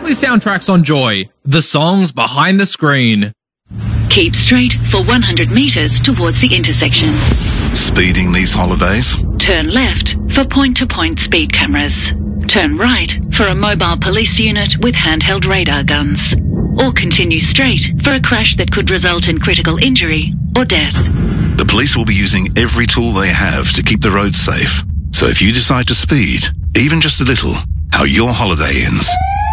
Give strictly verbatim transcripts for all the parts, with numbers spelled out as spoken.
Strictly Soundtracks on Joy, the songs behind the screen. Keep straight for one hundred metres towards the intersection. Speeding these holidays? Turn left for point-to-point speed cameras. Turn right for a mobile police unit with handheld radar guns. Or continue straight for a crash that could result in critical injury or death. The police will be using every tool they have to keep the roads safe. So if you decide to speed, even just a little, how your holiday ends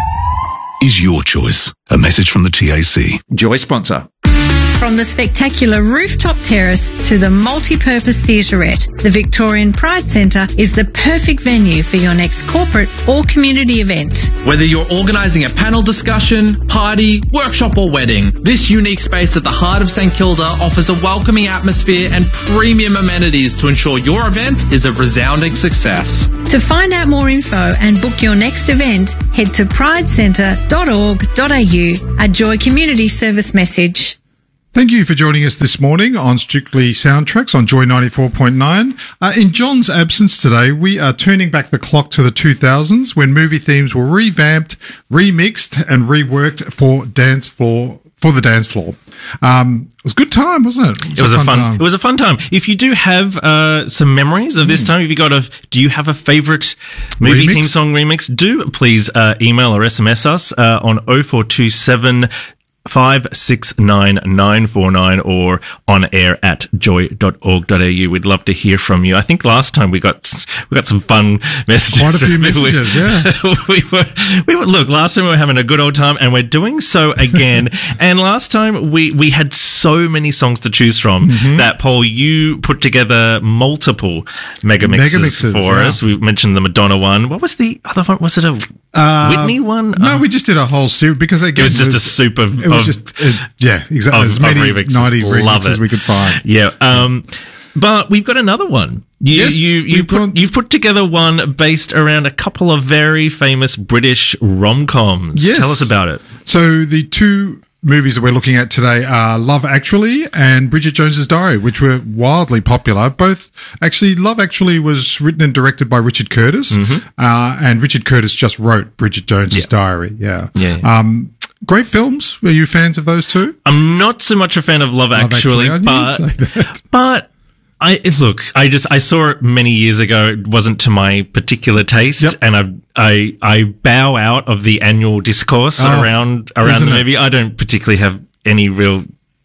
is your choice. A message from the T A C. Joy sponsor. From the spectacular rooftop terrace to the multi-purpose theatrette, the Victorian Pride Centre is the perfect venue for your next corporate or community event. Whether you're organising a panel discussion, party, workshop or wedding, this unique space at the heart of St Kilda offers a welcoming atmosphere and premium amenities to ensure your event is a resounding success. To find out more info and book your next event, head to pride centre dot org dot a u, a Joy Community Service message. Thank you for joining us this morning on Strictly Soundtracks on Joy ninety-four point nine. Uh, in John's absence today, we are turning back the clock to the two thousands when movie themes were revamped, remixed and reworked for dance floor for the dance floor. Um, it was a good time, wasn't it? It was, it was a, fun, a fun time. It was a fun time. If you do have uh, some memories of this mm. time, if you got a, do you have a favourite movie remix? Theme song remix? Do please uh, email or S M S us uh, on oh four two seven five six nine nine four nine or on air at joy dot org dot a u. We'd love to hear from you. I think last time we got we got some fun messages. Quite a few messages, we, yeah. we were we were look, last time we were having a good old time and we're doing so again. And last time we we had so many songs to choose from mm-hmm. that Paul, you put together multiple mega mixes, mega mixes for yeah. us. We mentioned the Madonna one. What was the other one? Was it a uh, Whitney one? No, oh. we just did a whole series because again, it was just a soup of It was just, uh, yeah, exactly. Of, as many remixes. ninety remixes as we could find. Yeah. Um, but we've got another one. You, yes, you, you put, got... you've put together one based around a couple of very famous British rom-coms. Yes. Tell us about it. So the two movies that we're looking at today are Love Actually and Bridget Jones's Diary, which were wildly popular. Both, actually, Love Actually was written and directed by Richard Curtis, mm-hmm. uh, and Richard Curtis just wrote Bridget Jones's yeah. Diary. Yeah. Yeah. yeah. Um, great films. Were you fans of those two? I'm not so much a fan of Love, Love Actually, Actually. but, but I, look, I just, I saw it many years ago. It wasn't to my particular taste. Yep. And I, I, I bow out of the annual discourse oh, around, around the movie. It? I don't particularly have any real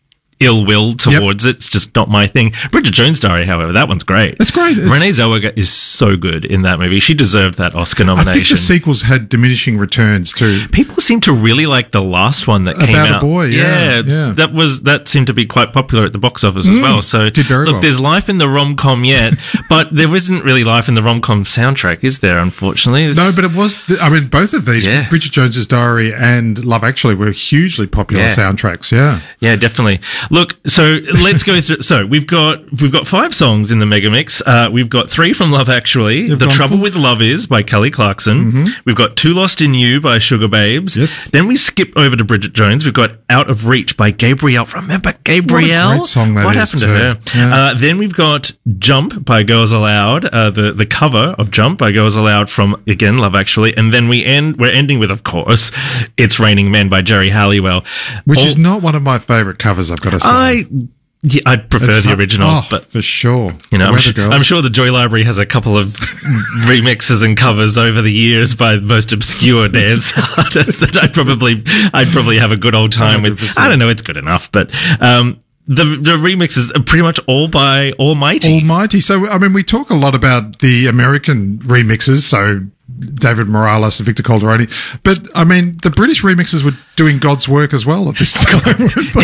ill will towards yep. it. It's just not my thing. Bridget Jones' Diary, however, that one's great. It's great. It's, Renee Zellweger is so good in that movie. She deserved that Oscar nomination. I think the sequels had diminishing returns too. People seem to really like the last one that About came out. About a Boy, yeah, yeah, yeah. That was that seemed to be quite popular at the box office mm, as well. So did very look, well. There's life in the rom-com yet, but there isn't really life in the rom-com soundtrack, is there? Unfortunately, it's, no. But it was. I mean, both of these, yeah. Bridget Jones's Diary and Love Actually, were hugely popular yeah. soundtracks. Yeah, yeah, definitely. Look, so. Let's go through. So we've got we've got five songs in the mega mix. Uh, we've got three from Love Actually. You've the Trouble full. with Love Is by Kelly Clarkson. Mm-hmm. We've got Too Lost in You by Sugar Babes. Yes. Then we skip over to Bridget Jones. We've got Out of Reach by Gabrielle. Remember Gabrielle? What a great song that what is happened too. to her? Yeah. Uh, then we've got Jump by Girls Aloud. Uh, the the cover of Jump by Girls Aloud from again Love Actually. And then we end. We're ending with, of course, It's Raining Men by Jerry Halliwell, which All, is not one of my favourite covers. I've got to say. I. Yeah, I'd prefer it's the hard. original, oh, but for sure, you know, I'm, sh- I'm sure the Joy Library has a couple of remixes and covers over the years by the most obscure dance artists that I'd probably, I'd probably have a good old time one hundred percent with. I don't know, it's good enough, but um, the the remixes are pretty much all by Almighty. Almighty. So, I mean, we talk a lot about the American remixes. So. David Morales and Victor Calderoni. But, I mean, the British remixes were doing God's work as well at this time.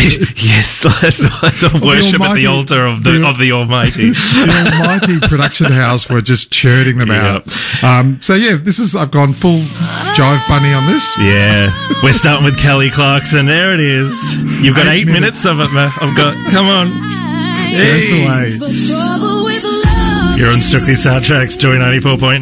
Yes, let's, let's all worship at the altar of the, the of the Almighty. The Almighty production house were just churning them yep. out. Um, so, yeah, this is, I've gone full Jive Bunny on this. Yeah. We're starting with Kelly Clarkson. There it is. You've got eight, eight minutes. minutes of it, man. I've got, come on. Dance hey. away. You're on Strictly Soundtracks, Joy ninety-four point nine.